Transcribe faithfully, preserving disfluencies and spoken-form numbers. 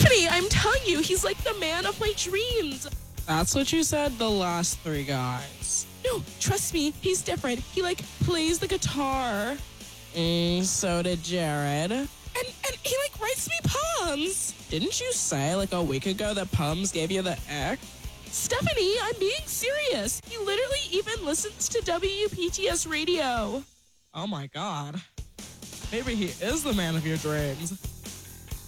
Stephanie, I'm telling you, he's like the man of my dreams. That's what you said the last three guys. No, trust me, he's different. He like plays the guitar. Mm, so did Jared. And and he like writes me poems. Didn't you say like a week ago that poems gave you the ick? Stephanie, I'm being serious. He literally even listens to W P T S radio. Oh my god. Maybe he is the man of your dreams.